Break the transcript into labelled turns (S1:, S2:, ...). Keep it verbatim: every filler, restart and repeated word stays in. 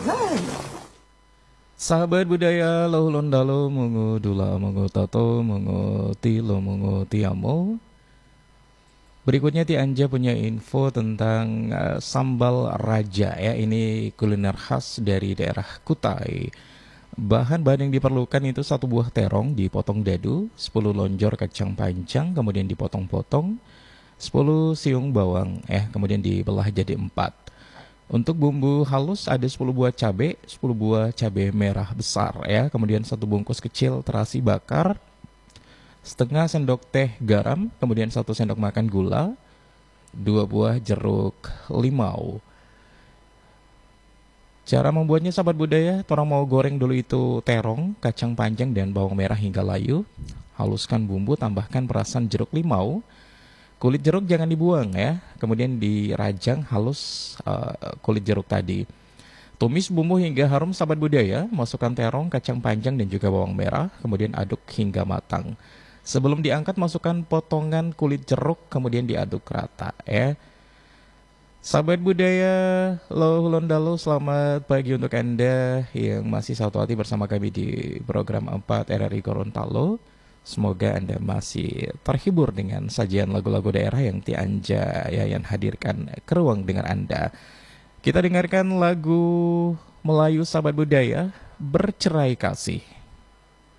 S1: Sahabat budaya lohulon dalo mungu dula mungu tato mungu tilo mungu tiamo. Berikutnya Ti Anja punya info tentang uh, sambal raja ya. Ini kuliner khas dari daerah Kutai. Bahan-bahan yang diperlukan itu satu buah terong dipotong dadu, sepuluh lonjor kacang panjang kemudian dipotong-potong, sepuluh siung bawang eh kemudian dibelah jadi empat. Untuk bumbu halus ada sepuluh buah cabai, sepuluh buah cabai merah besar ya, kemudian satu bungkus kecil terasi bakar, setengah sendok teh garam, kemudian satu sendok makan gula, dua buah jeruk limau. Cara membuatnya sahabat budaya, orang mau goreng dulu itu terong, kacang panjang dan bawang merah hingga layu. Haluskan bumbu, tambahkan perasan jeruk limau. Kulit jeruk jangan dibuang ya. Kemudian dirajang halus uh, kulit jeruk tadi. Tumis bumbu hingga harum sahabat budaya. Masukkan terong, kacang panjang dan juga bawang merah. Kemudian aduk hingga matang. Sebelum diangkat masukkan potongan kulit jeruk. Kemudian diaduk rata ya. Sahabat budaya Lohulon Dalu, selamat pagi untuk Anda yang masih satu hati bersama kami di program empat R R I Gorontalo. Semoga Anda masih terhibur dengan sajian lagu-lagu daerah yang Ti Anja Yayan hadirkan ke ruang dengar Anda. Kita dengarkan lagu Melayu sahabat budaya, Bercerai Kasih.